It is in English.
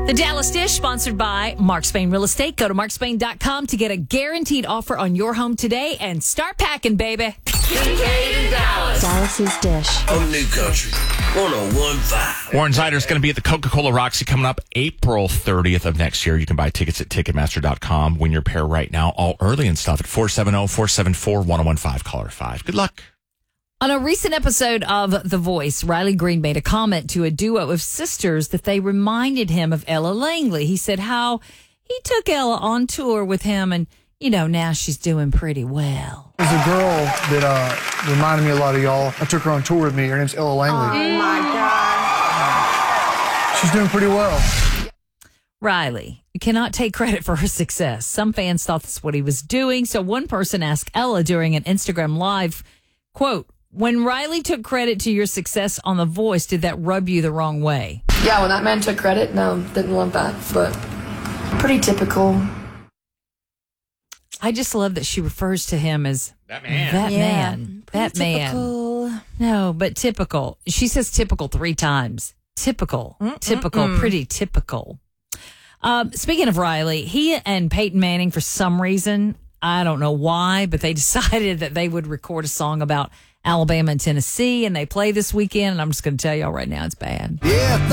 The Dallas Dish, sponsored by Mark Spain Real Estate. Go to markspain.com to get a guaranteed offer on your home today and start packing, baby. Kincaid in Dallas. Dallas's Dish. On New Country 101.5. Warren Zeider's going to be at the Coca-Cola Roxy coming up April 30th of next year. You can buy tickets at Ticketmaster.com. Win your pair right now, all early and stuff at 470-474-1015. Caller 5. Good luck. On a recent episode of The Voice, Riley Green made a comment to a duo of sisters that they reminded him of Ella Langley. He said how he took Ella on tour with him, and, now she's doing pretty well. There's a girl that reminded me a lot of y'all. I took her on tour with me. Her name's Ella Langley. Oh, my God. She's doing pretty well. Riley, you cannot take credit for her success. Some fans thought that's what he was doing, so one person asked Ella during an Instagram Live, quote, "When Riley took credit to your success on The Voice, did that rub you the wrong way?" Yeah, when that man took credit, no, didn't love that, but pretty typical. I just love that she refers to him as That man. That man. No, but typical. She says typical 3 times. Typical. Pretty typical. Speaking of Riley, he and Peyton Manning, for some reason, I don't know why, but they decided that they would record a song about Alabama and Tennessee, and they play this weekend, and I'm just going to tell y'all right now, it's bad. Yeah.